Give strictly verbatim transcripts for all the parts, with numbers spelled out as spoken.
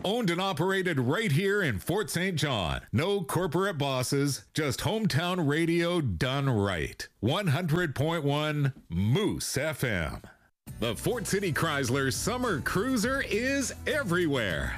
owned and operated right here in Fort Saint John. No corporate bosses, just hometown radio done right. one hundred point one Moose F M. The Fort City Chrysler Summer Cruiser is everywhere.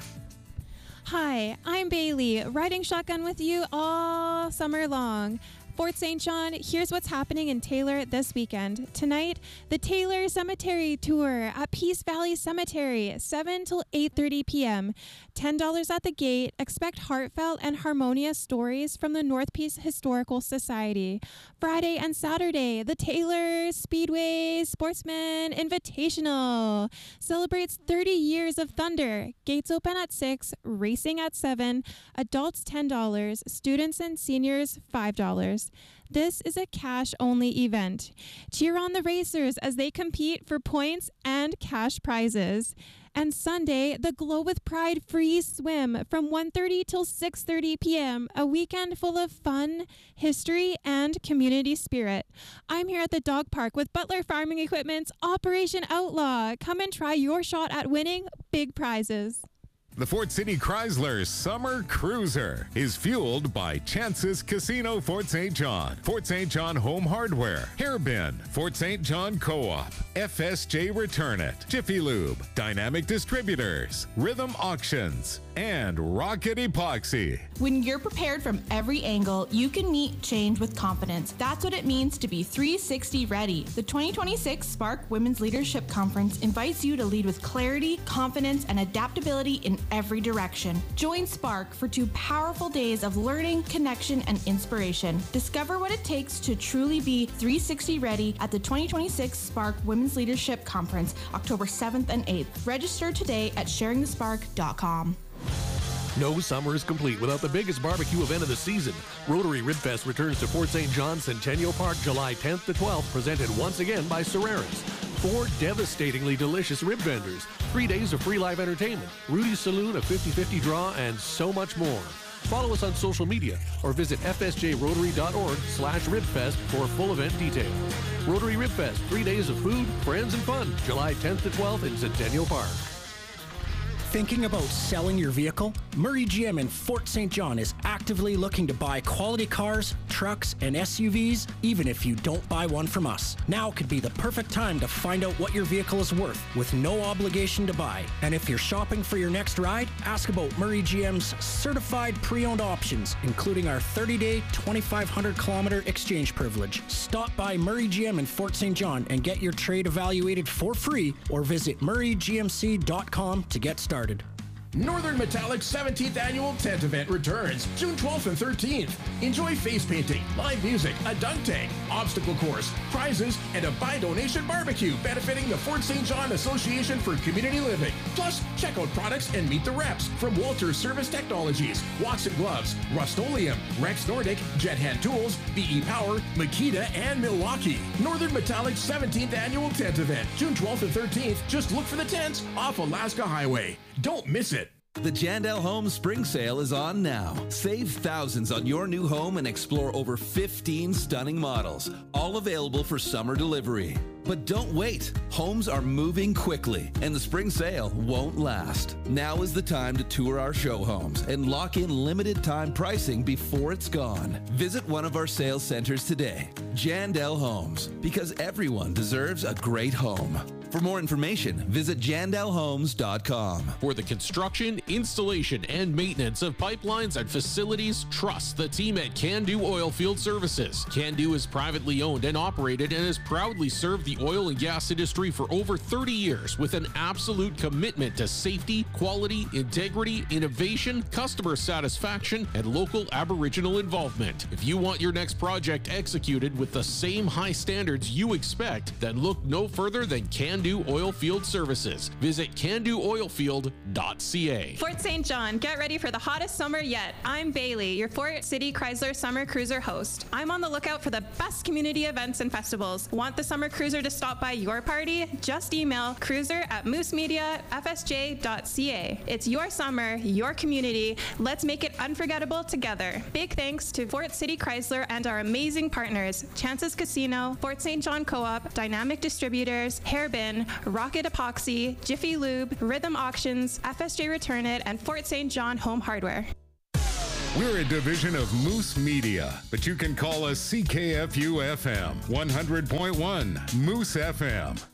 Hi, I'm Bailey, riding shotgun with you all summer long. Fort Saint John, here's what's happening in Taylor this weekend. Tonight, the Taylor Cemetery Tour at Peace Valley Cemetery, seven till eight thirty p.m. ten dollars at the gate. Expect heartfelt and harmonious stories from the North Peace Historical Society. Friday and Saturday, the Taylor Speedway Sportsman Invitational celebrates thirty years of Thunder. Gates open at six, racing at seven, adults ten dollars, students and seniors five dollars. This is a cash-only event. Cheer on the racers as they compete for points and cash prizes. And Sunday, the Glow with Pride free swim from one thirty till six thirty p.m., a weekend full of fun, history, and community spirit. I'm here at the dog park with Butler Farming Equipment's Operation Outlaw. Come and try your shot at winning big prizes. The Fort City Chrysler Summer Cruiser is fueled by Chances Casino Fort Saint John, Fort Saint John Home Hardware, Hairbin, Fort Saint John Co-op, F S J Return It, Jiffy Lube, Dynamic Distributors, Rhythm Auctions, and Rocket Epoxy. When you're prepared from every angle, you can meet change with confidence. That's what it means to be three sixty ready. The twenty twenty-six Spark Women's Leadership Conference invites you to lead with clarity, confidence, and adaptability in every direction. Join Spark for two powerful days of learning, connection, and inspiration. Discover what it takes to truly be three sixty ready at the twenty twenty-six Spark Women's Leadership Conference, October seventh and eighth. Register today at sharing the spark dot com. No summer is complete without the biggest barbecue event of the season. Rotary Rib Fest returns to Fort Saint John Centennial Park July tenth to twelfth, presented once again by Serrera's. Four devastatingly delicious rib vendors, three days of free live entertainment, Rudy's Saloon, a fifty-fifty draw, and so much more. Follow us on social media or visit f s j rotary dot org slash ribfest for full event details. Rotary Rib Fest, three days of food, friends, and fun, July tenth to twelfth in Centennial Park. Thinking about selling your vehicle? Murray G M in Fort Saint John is actively looking to buy quality cars, trucks, and S U Vs, even if you don't buy one from us. Now could be the perfect time to find out what your vehicle is worth with no obligation to buy. And if you're shopping for your next ride, ask about Murray G M's certified pre-owned options, including our thirty-day, twenty-five hundred kilometer exchange privilege. Stop by Murray G M in Fort Saint John and get your trade evaluated for free, or visit murray g m c dot com to get started. Northern Metallic's seventeenth Annual Tent Event returns June twelfth and thirteenth. Enjoy face painting, live music, a dunk tank, obstacle course, prizes, and a buy donation barbecue benefiting the Fort Saint John Association for Community Living. Plus, check out products and meet the reps from Walters Service Technologies, Watson Gloves, Rust-Oleum, Rex Nordic, Jet Hand Tools, B E Power, Makita, and Milwaukee. Northern Metallic's seventeenth Annual Tent Event, June twelfth and thirteenth. Just look for the tents off Alaska Highway. Don't miss it. The Jandel Homes Spring Sale is on now. Save thousands on your new home and explore over fifteen stunning models, all available for summer delivery. But don't wait. Homes are moving quickly, and the spring sale won't last. Now is the time to tour our show homes and lock in limited time pricing before it's gone. Visit one of our sales centers today. Jandel Homes, because everyone deserves a great home. For more information, visit jandel homes dot com. For the construction, installation, and maintenance of pipelines and facilities, trust the team at Can-Do Oilfield Services. Can-Do is privately owned and operated and has proudly served the oil and gas industry for over thirty years with an absolute commitment to safety, quality, integrity, innovation, customer satisfaction, and local Aboriginal involvement. If you want your next project executed with the same high standards you expect, then look no further than Can-Do Oilfield Services. Visit can do oilfield dot c a. Fort Saint John, get ready for the hottest summer yet. I'm Bailey, your Fort City Chrysler Summer Cruiser host. I'm on the lookout for the best community events and festivals. Want the Summer Cruiser to stop by your party? Just email cruiser at moose media f s j dot c a. It's your summer, your community. Let's make it unforgettable together. Big thanks to Fort City Chrysler and our amazing partners, Chances Casino, Fort Saint John Co-op, Dynamic Distributors, Hairbin, Solution, Rocket Epoxy, Jiffy Lube, Rhythm Auctions, F S J Return It, and Fort Saint John Home Hardware. We're a division of Moose Media, but you can call us C K F U F M one hundred point one Moose F M.